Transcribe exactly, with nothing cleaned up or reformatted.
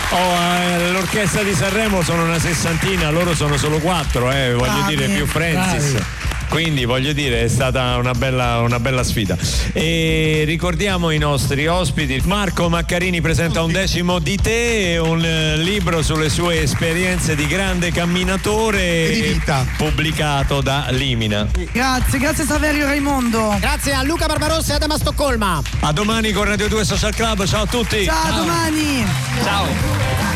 Oh, eh, l'orchestra di Sanremo sono una sessantina, loro sono solo quattro, eh, voglio Bravi, dire, più Francis. bravi. Quindi voglio dire, è stata una bella, una bella sfida. E ricordiamo i nostri ospiti. Marco Maccarini presenta Un decimo di te, un eh, libro sulle sue esperienze di grande camminatore E di vita. pubblicato da Limina. Grazie, grazie Saverio Raimondo. Grazie a Luca Barbarossa e Adama Stoccolma. A domani con Radio due Social Club, ciao a tutti. Ciao, a domani. Ciao.